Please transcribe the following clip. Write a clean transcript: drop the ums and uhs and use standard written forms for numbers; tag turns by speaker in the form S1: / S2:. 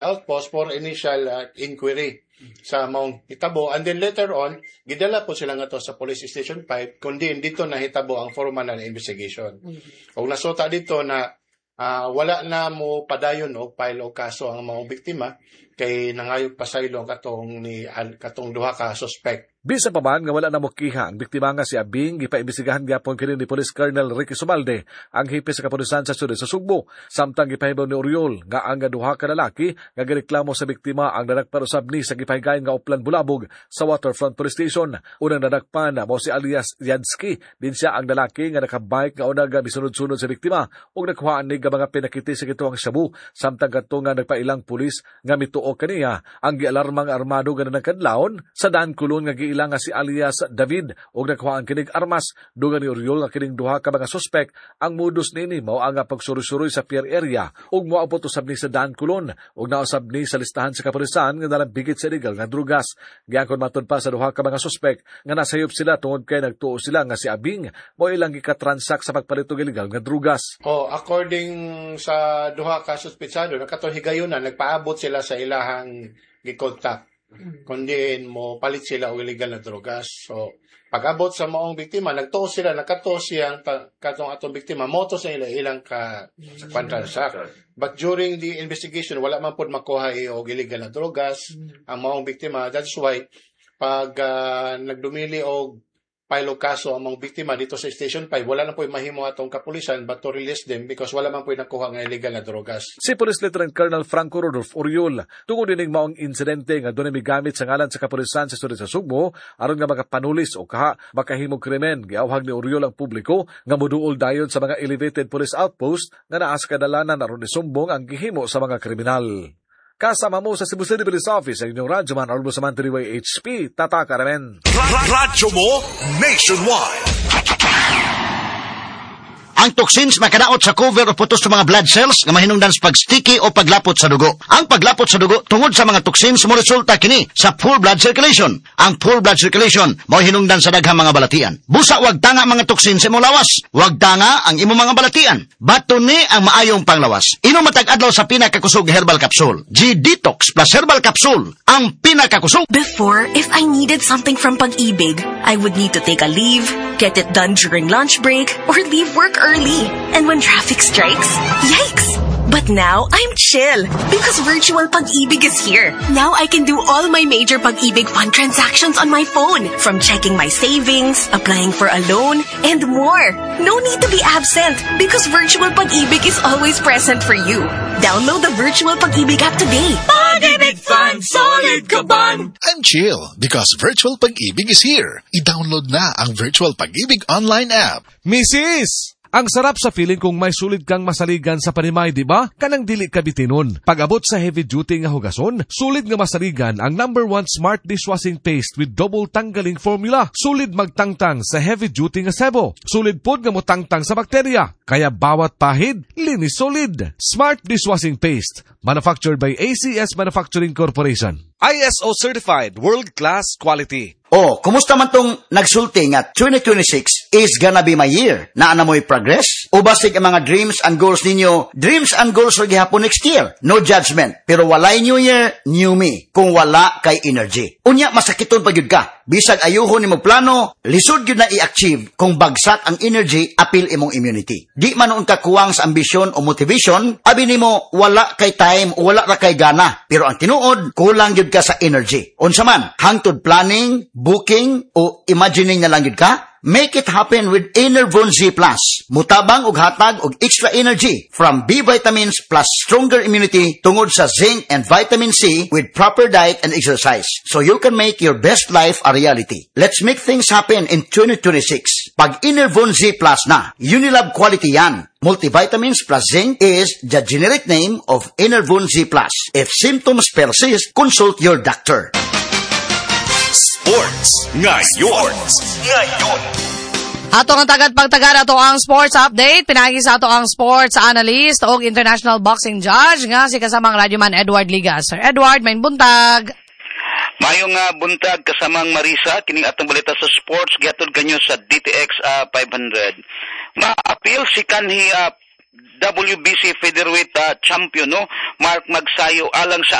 S1: outpost for initial inquiry sa maong hitabo, and then later on gidala po sila nga to sa police station 5 kundi dito na hitabo ang formal na investigation. Kung nasota dito na wala na mo padayon o file o kaso ang mga biktima kay nangayog pasaylo katong duha ka suspect.
S2: Bisa pa man nga wala na mokiha ang biktima nga si Abing, gipaimbestigahan gyapon kini ni Police Colonel Ricky Sumalde, ang hipe sa kapulisan sa siyudad sa Sugbo. Samtang gipahibaw ni Oriol nga ang duha ka lalaki nga gireklamo sa biktima ang nadagparusab ni sa gipahigayon nga Uplan Bulabog sa Waterfront Police Station. Unang nadagpan mo si alias Yadsky, din siya ang lalaki nga nakabike nga unang misunod-sunod sa biktima ug nakuhaan ni mga pinakiti sa gituang Shabu. Samtang kadto nga nagpailang pulis nga mituo kaniya ang gialarmang armado nga nagkadlawon sa daan kulon nga ilang nga si alias David og nakuhaan kinig armas. Dugan ni Oriol nga kining duha ka mga suspect ang modus nini mao ang pagsuroy-suroy sa pier area ug moabot usab ni sa daan kulon ug nausab ni sa listahan sa kapulisan nga nalambigit sa illegal nga drugas. Giangkon matud pa sa duha ka mga suspect nga nasayop sila tungod kay nagtuo sila nga si Abing mao ilang gikatransact sa pagpalit og illegal nga drugas.
S1: According sa duha ka suspetsado nakatong higayonan nagpaabot sila sa ilahang gikontak kundi mo palit sila og illegal na drogas. So pag-abot sa maong biktima nagtuo sila nakato siyang katong atong biktima moto sa ilang ka transact. But during the investigation wala man pud makuha og illegal na drogas ang maong biktima. That's why pag nagdumili og pilo kaso ang mga biktima dito sa Station 5, wala na po mahimo atong kapulisan but to release them because wala man po nakuha nga illegal na drogas.
S2: Si Police Lieutenant Colonel Franco Rodolfo Oriol, tungod dinig maong insidente nga doon migamit sa ngalan sa kapulisan sa siyudad sa Sugbo, aron nga makapanulis o makahimog krimen, giawhag ni Oriol ang publiko nga moduol dayon sa mga elevated police outpost nga naa sa kadalanan aron isumbong ang gihimo sa mga kriminal. Kasama mo sa Cebu City Police Office ang inyong radyoman Arlo Samantiriway HP, Tata Karamen.
S3: Radyo mo nationwide.
S4: Ang toxins makadaot sa cover o putos sa mga blood cells nga mahinungdan sa pagsticky o paglapot sa dugo. Ang paglapot sa dugo tungod sa mga toxins mo resulta kini sa poor blood circulation. Ang poor blood circulation mao hinungdan sa daghang mga balatian. Busa wag tanga mga toxins sa imong lawas. Wag tanga ang imong mga balatian. Bato ni ang maayong panglawas. Inom matag adlaw sa pinakakusog herbal capsule. G-Detox plus herbal capsule ang pinakakusog.
S5: Before, if I needed something from Pag-ibig, I would need to take a leave, get it done during lunch break, or leave work early. And when traffic strikes, yikes! But now, I'm chill because virtual Pag-ibig is here. Now I can do all my major Pag-ibig fund transactions on my phone, from checking my savings, applying for a loan, and more. No need to be absent because virtual Pag-ibig is always present for you. Download the virtual Pag-ibig app today.
S3: Pag-ibig Fund, solid ka ban!
S6: I'm chill because virtual Pag-ibig is here. I-download na ang virtual Pag-ibig online app.
S2: Mrs. Ang sarap sa feeling kung may sulit kang masaligan sa panimay, di ba? Kanang dili ka bitinon. Pag-abot sa heavy-duty nga hugason, sulit nga masaligan ang #1 smart dishwashing paste with double tanggaling formula. Sulit magtangtang sa heavy-duty nga sebo. Sulit pod nga motangtang sa bakterya. Kaya bawat pahid, linis solid. Smart dishwashing paste. Manufactured by ACS Manufacturing Corporation. ISO certified, world-class quality.
S4: Kumusta man tong nagsulti nga 2026 is gonna be my year? Naana mo'y progress? O basig ang mga dreams and goals ninyo? Dreams and goals rin gihapon next year. No judgment. Pero walay new year, new me. Kung wala kay energy. Unya, masakiton pa yun ka. Bisag ayuhon ni mo plano, lisod yun na i-achieve kung bagsak ang energy, apil imong immunity. Di man noon kakuwang sa ambisyon o motivation, abi ni mo wala kay time o wala ra kay gana. Pero ang tinuod, kulang yun ka sa energy. Unsa man, hangtod planning, booking, o imagining na lang yun ka? Make it happen with Enervon Z+. Mutabang og hatag og extra energy from B vitamins plus stronger immunity tungod sa zinc and vitamin C with proper diet and exercise. So you can make your best life a reality. Let's make things happen in 2026. Pag Enervon Z+ na, Unilab quality yan. Multivitamins plus zinc is the generic name of Enervon Z+. If symptoms persist, consult your doctor.
S3: Sports ngayon.
S7: Ato ang tagad-pagtagad ato ang sports update. Pinagi sa ato ang sports analyst o international boxing judge nga si kasamang radyoman Edward Ligas. Sir Edward, may buntag.
S8: Mayong buntag kasamang Marisa, kining atong balita sa sports, gihatod kanyo sa DTX 500. Ma-appeal si kanhi WBC featherweight champion, no? Mark Magsayo alang sa